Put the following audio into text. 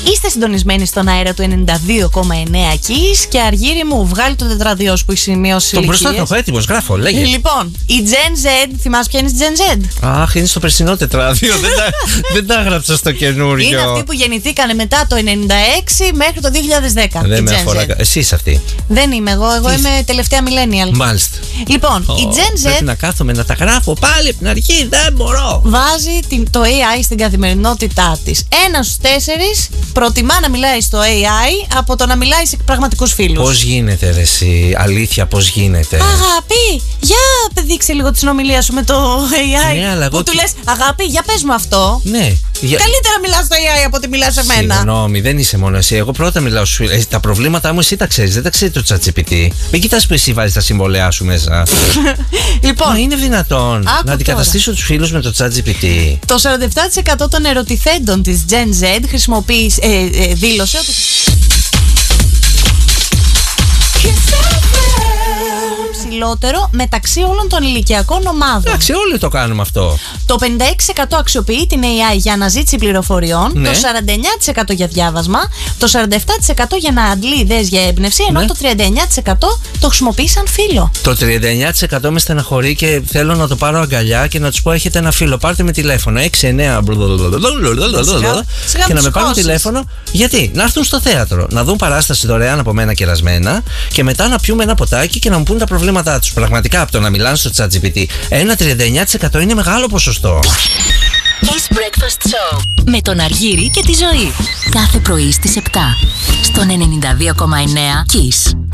Είστε συντονισμένοι στον αέρα του 92,9 Kiss και Αργύρι μου, βγάλει το τετραδιό σου που έχει σημειώσει. Το μπροστά το έχω έτοιμο, γράφω, λέγε. Λοιπόν, η Gen Z, θυμάσαι ποια είναι η Gen Z? Αχ, είναι στο περσινό τετράδιο. Δεν τα έγραψα στο καινούριο. Είναι αυτοί που γεννηθήκανε μετά το 96 μέχρι το 2010. Δεν με αφορά. Εσύ είσαι αυτή. Δεν είμαι εγώ, είμαι τελευταία millennial. Μάλιστα. Λοιπόν, η Gen Z. Πρέπει να κάθομαι να τα γράφω πάλι από την αρχή, δεν μπορώ. Βάζει το AI στην καθημερινότητά της. 1 στους 4 προτιμά να μιλάει στο AI από το να μιλάει σε πραγματικούς φίλους. Πώς γίνεται, ρε εσύ, αλήθεια, πώς γίνεται? Αγάπη, για δείξε λίγο τη συνομιλία σου με το AI. Ναι, αλλά που του λες, αγάπη, για πες μου αυτό. Ναι. Καλύτερα μιλάς στο AI από ότι μιλάς σε μένα. Συγγνώμη, δεν είσαι μόνο εσύ. Εγώ πρώτα μιλάω σου. Τα προβλήματά μου εσύ τα ξέρεις, δεν τα ξέρει το ChatGPT. Μην κοιτάς που εσύ βάζεις τα συμβολέα σου μέσα. Λοιπόν, είναι δυνατόν να αντικαταστήσω τους φίλους με το ChatGPT? Το 47% των ερωτηθέντων της Gen Z δήλωσε ότι ψηλότερο μεταξύ όλων των ηλικιακών ομάδων. Εντάξει, όλοι το κάνουμε αυτό. Το 56% αξιοποιεί την AI για αναζήτηση πληροφοριών, ναι. Το 49% για διάβασμα, το 47% για να αντλεί ιδέες για έμπνευση, ενώ ναι. Το 39% το χρησιμοποιεί σαν φίλο. Το 39% με στεναχωρεί και θέλω να το πάρω αγκαλιά και να τους πω: έχετε ένα φίλο, πάρτε με τηλέφωνο 6-9 και να με πάρουν τηλέφωνο. Γιατί? Να έρθουν στο θέατρο, να δουν παράσταση δωρεάν από μένα κερασμένα και μετά να πιούμε ένα ποτάκι και να μου πούν τα προβλήματά τους. Πραγματικά από το να μιλάνε στο ChatGPT, ένα 39% είναι μεγάλο ποσοστό. Kiss Breakfast Show με τον Αργύρι και τη Ζωή. Κάθε πρωί στις 7 στον 92,9 Kiss.